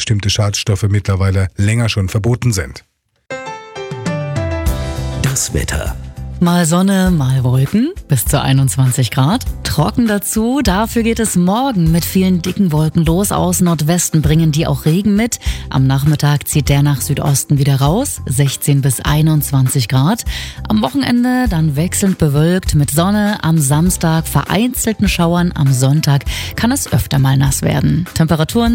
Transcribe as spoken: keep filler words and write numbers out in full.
bestimmte Schadstoffe mittlerweile länger schon verboten sind. Das Wetter. Mal Sonne, mal Wolken, bis zu einundzwanzig Grad. Trocken dazu, dafür geht es morgen mit vielen dicken Wolken los. Aus Nordwesten bringen die auch Regen mit. Am Nachmittag zieht der nach Südosten wieder raus, sechzehn bis einundzwanzig Grad. Am Wochenende dann wechselnd bewölkt mit Sonne. Am Samstag vereinzelten Schauern, am Sonntag kann es öfter mal nass werden. Temperaturen